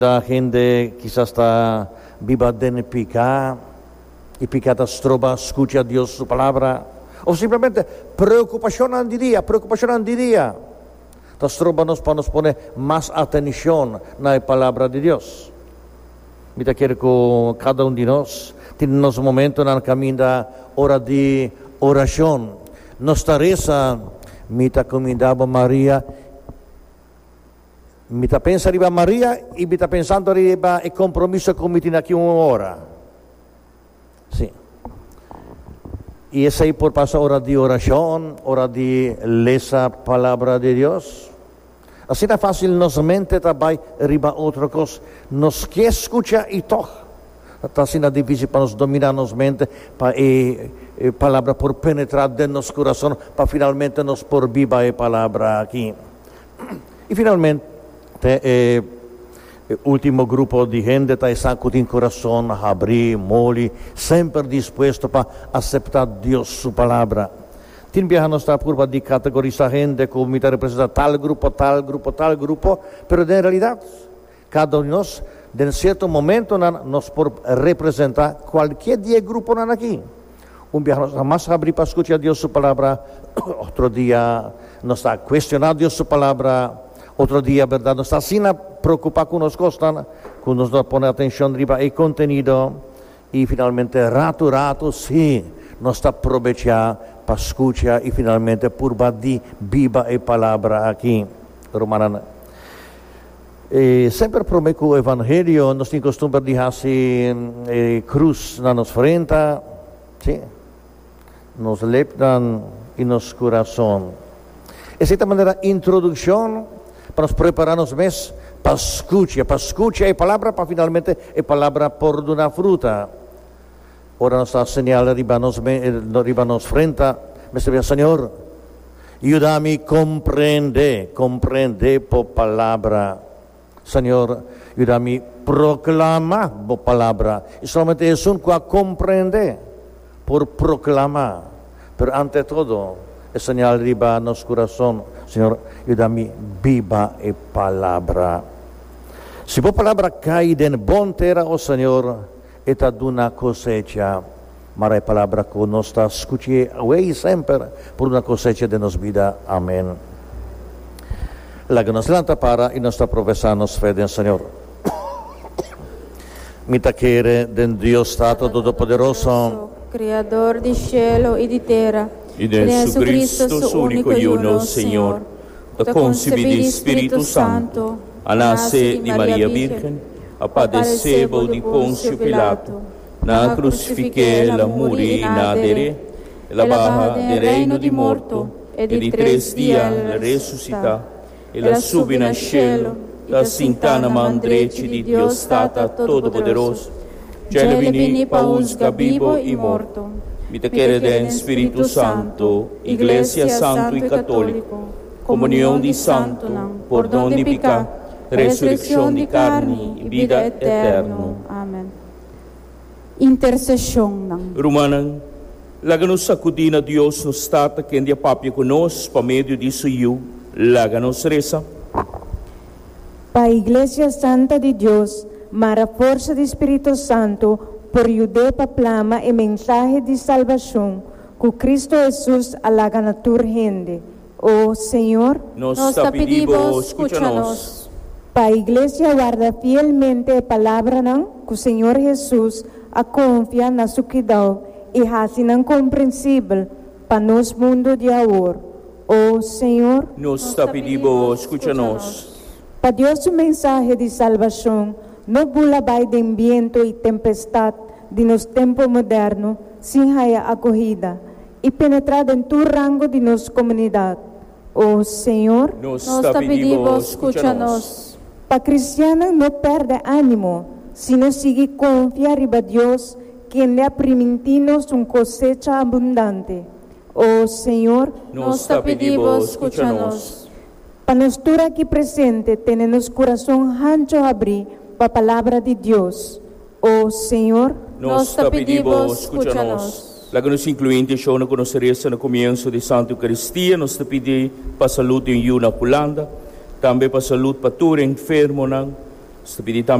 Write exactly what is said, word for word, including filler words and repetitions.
La gente quizás está viva de pecado y pecata stroba, escucha a Dios su palabra, o simplemente preocupación al día, preocupación al día. La stroba nos, nos pone más atención a la palabra de Dios. Mira, quiero que cada uno de nosotros tiene unos momentos en el camino de hora de oración. Nuestra reza, mita comendaba María, mita pensa arriba a María y mita pensando arriba el compromiso que me tiene aquí una hora. Sí. Y esa ahí por pasar hora de oración, hora de lesa palabra de Dios. Así es fácil nos mente también arriba otra cosa. Nos que escucha y toca. Así es difícil para nos dominar nos mente, para eh, eh, palabra por penetrar en nuestro corazón, para finalmente nos por viva la palabra aquí. Y finalmente, eh, el último grupo de gente está sacando el corazón, abrir, moli, siempre dispuesto para aceptar Dios su palabra. Tin viaja nuestra curva de categorizar gente como representa tal grupo, tal grupo, tal grupo, pero en realidad cada uno de nosotros en cierto momento nos puede representar cualquier día grupo aquí. Un día nos más abrir para escuchar Dios su palabra, otro día nos está cuestionando Dios su palabra, otro día, verdad, nos está sin preocupar con nos costan, con nos pone atención arriba el contenido y finalmente rato, rato, sí, nos está aprovechando para escuchar y finalmente purba di viva la palabra aquí. Romana. Eh, sempre prometo o evangelio, nos tem costume de hacer eh, cruz na nos frente, sí, nos leptan y nos corazón. Esa es manera introducción para nos prepararnos más para escuchar, para escuchar la palabra, para finalmente la palabra por una fruta. Ora nostra segnale arriba nos, arriba nos frente, me dice, Señor, ayúdame a comprender, comprender por palabra. Señor, ayúdame a proclamar por palabra. Y solamente es un que comprende por proclamar. Pero ante todo, es señal arriba en nuestro corazón. Señor, ayúdame a viva la palabra. Si por palabra cae en buena tierra, oh Señor, esta una cosecha, mas la palabra que nos está escuchando hoy siempre por una cosecha de nos vida. Amén. La que nos levanta para y nos está profesando fe en Señor. Mita quiere del Dios Stato Todopoderoso, Creador di cielo e di terra, e del su Cristo, su unico e uno, Signor, da concebir Spirito Santo, a nasce di Maria Virgen, a padecebo di Ponzio Pilato, na crucifichela, morì, nadere, e la baja del reino di morto, e di tres dias la resuscità, e la subi na cielo, la sintana mandrece di Dio stata Todopoderoso, cielo vini pausca vivo e morto, mita crede in Spirito Santo, Iglesia Santo e Cattolico, comunione di santo, perdón di peccato, resurrección de carne y vida eterna. Amen. Intercession. Romanan, laga-nos sacudir a Deus no stata que dia papia conosco, por meio disso eu, laga-nos reza. Pa Iglesia Santa de Dios, mara força do Espírito Santo, por ayudar para plama e mensaje de salvação, que Cristo Jesus alaga na tua gente. Oh Senhor, nos pedimos, escucha-nos. Pa Iglesia guarda fielmente a palavra não, que o Senhor Jesus a confia na sua cuidado e hace não compreensível para nos mundo de agora. Oh Senhor, nos pedimos, escucha-nos. Pa Deus o mensagem de salvação, não bula vai de viento e tempestade de nos tempo moderno, sem haja acorrida e penetrar em tu rango de nos comunidade. Oh Senhor, nos pedimos, escucha-nos. Pa cristiano não perde ânimo, sino sigue confiar em Deus, quem lhe permite-nos uma cosecha abundante. Oh Senhor, nos pedimos, escucha-nos. Pa nós todos aqui presente, tenemos coração ancho a abrir para a palavra de Deus. Oh Senhor, nos pedimos, escucha-nos. La que nos incluinte show na conoceresa no comienzo de Santa Eucaristia, nos te pedi para saúde em Yuna Pulanda, também para saúde para todo enfermo, Stabilità